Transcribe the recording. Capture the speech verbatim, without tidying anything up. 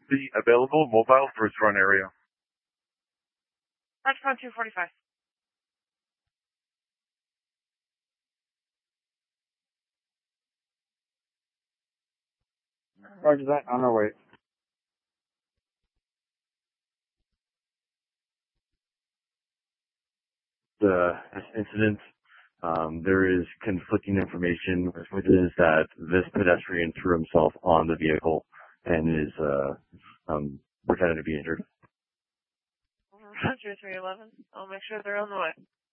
The available mobile first run area. Foxconn two forty-five. Roger that, on our way. The this incident, um, there is conflicting information, which is that this pedestrian threw himself on the vehicle and is uh, um, pretending to be injured. Roger three eleven. I'll make sure they're on the way.